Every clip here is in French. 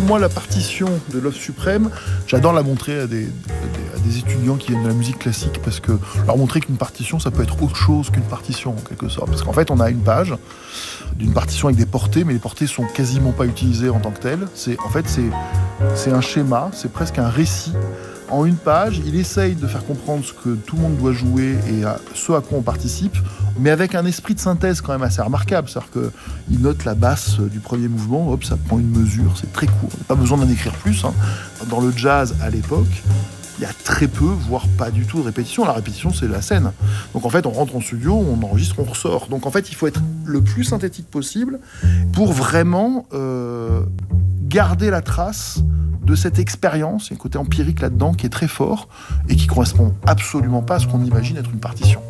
moi, la partition de Love Suprême, j'adore la montrer à des étudiants qui viennent de la musique classique, parce que leur montrer qu'une partition, ça peut être autre chose qu'une partition, en quelque sorte. Parce qu'en fait, on a une page d'une partition avec des portées, mais les portées sont quasiment pas utilisées en tant que telles. C'est un schéma, c'est presque un récit. En une page, il essaye de faire comprendre ce que tout le monde doit jouer et ce à quoi on participe, mais avec un esprit de synthèse quand même assez remarquable. C'est-à-dire qu'il note la basse du premier mouvement, hop, ça prend une mesure, c'est très court. Il n'y a pas besoin d'en écrire plus. Dans le jazz, à l'époque, il y a très peu, voire pas du tout de répétition. La répétition, c'est la scène. Donc en fait, on rentre en studio, on enregistre, on ressort. Donc en fait, il faut être le plus synthétique possible pour vraiment garder la trace de cette expérience. Il y a un côté empirique là-dedans qui est très fort et qui correspond absolument pas à ce qu'on imagine être une partition.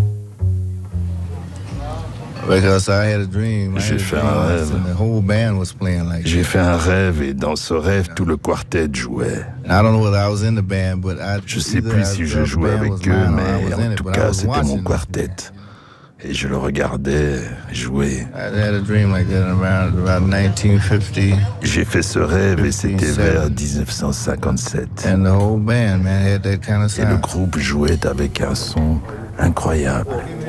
J'ai fait un rêve. J'ai fait un rêve et dans ce rêve, tout le quartet jouait. Je sais plus si je jouais avec eux, mais en tout cas, c'était mon quartet. Et je le regardais jouer. J'ai fait ce rêve et c'était vers 1957. Et le groupe jouait avec un son incroyable.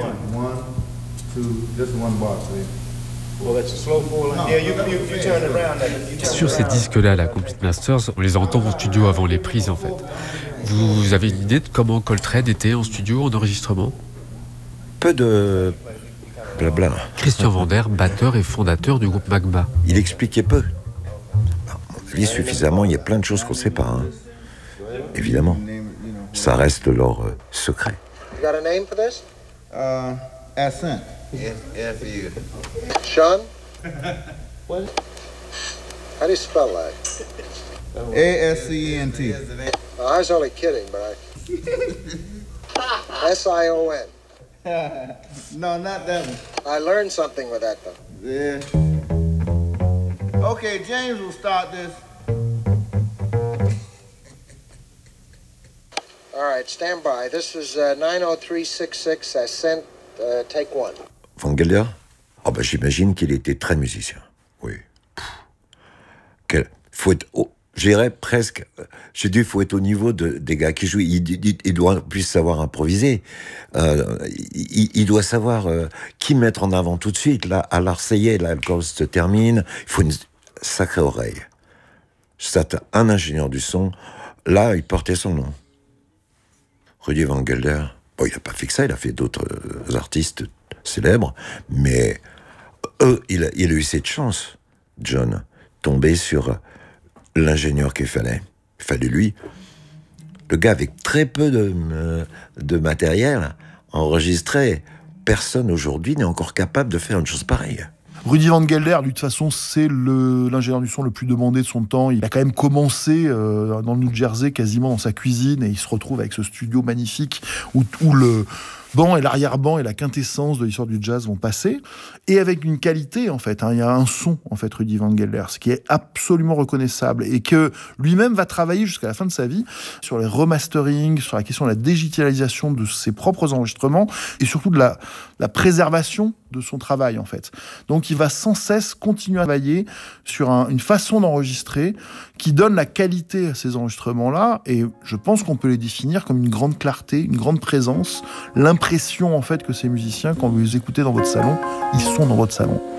Sur ces disques-là, la Complete Masters, on les entend en studio avant les prises, en fait. Vous avez une idée de comment Coltrane était en studio, en enregistrement ? Peu de blabla. Christian Vander, batteur et fondateur du groupe Magma. Il expliquait peu. À mon avis, suffisamment, il y a plein de choses qu'on ne sait pas. Évidemment. Ça reste leur secret. You got a name for this? Ascent. F-U. Sean? What? How do you spell that? A-S-C-E-N-T. I was only kidding, but S-I-O-N. No, not that one. I learned something with that, though. Yeah. Okay, James will start this. All right, stand by. This is 90366 Ascent, take one. Van Gelder? J'imagine qu'il était très musicien. Oui. Faut être... Je dirais presque, faut être au niveau des gars qui jouent. Il doit plus savoir improviser. Il doit savoir qui mettre en avant tout de suite. Là, alors ça y est, l'alcool se termine. Il faut une sacrée oreille. C'est un ingénieur du son. Là, il portait son nom. Rudy Van Gelder. Il n'a pas fait que ça, il a fait d'autres artistes célèbres. Mais il a eu cette chance, John, tomber sur l'ingénieur qu'il fallait. Il fallait lui. Le gars avec très peu de matériel enregistré. Personne aujourd'hui n'est encore capable de faire une chose pareille. Rudy Van Gelder, lui, de toute façon, c'est l'ingénieur du son le plus demandé de son temps. Il a quand même commencé dans le New Jersey, quasiment dans sa cuisine, et il se retrouve avec ce studio magnifique où le banc et l'arrière-banc et la quintessence de l'histoire du jazz vont passer, et avec une qualité, en fait. Il y a un son, en fait, Rudy Van Gelder, ce qui est absolument reconnaissable, et que lui-même va travailler jusqu'à la fin de sa vie sur les remasterings, sur la question de la digitalisation de ses propres enregistrements, et surtout de la préservation de son travail, en fait. Donc, il va sans cesse continuer à travailler sur une façon d'enregistrer qui donne la qualité à ces enregistrements-là, et je pense qu'on peut les définir comme une grande clarté, une grande présence, l'impression, en fait, que ces musiciens, quand vous les écoutez dans votre salon, ils sont dans votre salon.